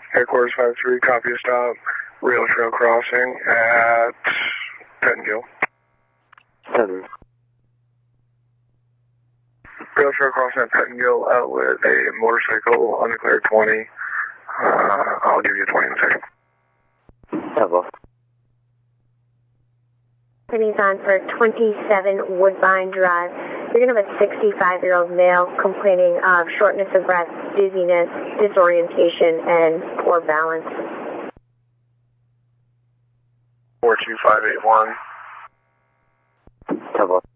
Headquarters 5-3, copy a stop. Rail trail crossing at Pettingill. 7. Rail trail crossing at Pettingill out with a motorcycle, undeclared 20. I'll give you 20 in a second. Bravo. He's on for 27 Woodbine Drive. You're going to have a 65-year-old male complaining of shortness of breath, dizziness, disorientation, and poor balance. 42581. Bravo.